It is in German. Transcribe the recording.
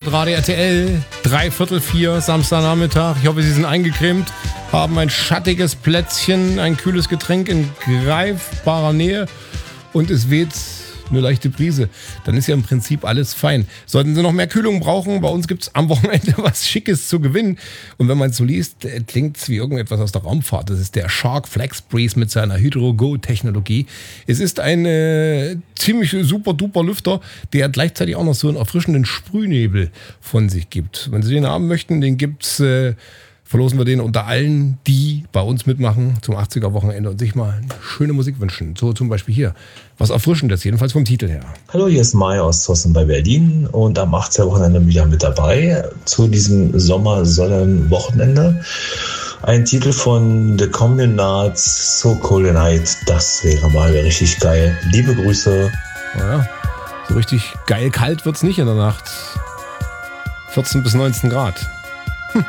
Radio RTL, 3/4, Samstagnachmittag. Ich hoffe, Sie sind eingecremt, haben ein schattiges Plätzchen, ein kühles Getränk in greifbarer Nähe und es weht eine leichte Brise. Dann ist ja im Prinzip alles fein. Sollten Sie noch mehr Kühlung brauchen, bei uns gibt es am Wochenende was Schickes zu gewinnen. Und wenn man es so liest, klingt es wie irgendetwas aus der Raumfahrt. Das ist der Shark Flex Breeze mit seiner Hydro-Go-Technologie. Es ist ein ziemlich super-duper Lüfter, der gleichzeitig auch noch so einen erfrischenden Sprühnebel von sich gibt. Wenn Sie den haben möchten, den gibt's verlosen wir den unter allen, die bei uns mitmachen zum 80er-Wochenende und sich mal eine schöne Musik wünschen. So zum Beispiel hier. Was Erfrischendes, jedenfalls vom Titel her. Hallo, hier ist Mai aus Zossen bei Berlin und am 80er-Wochenende wieder mit dabei zu diesem Sommersonnenwochenende. Ein Titel von The Communards, So Cold a Night, das wäre mal richtig geil. Liebe Grüße. Naja, so richtig geil kalt wird's nicht in der Nacht. 14 bis 19 Grad.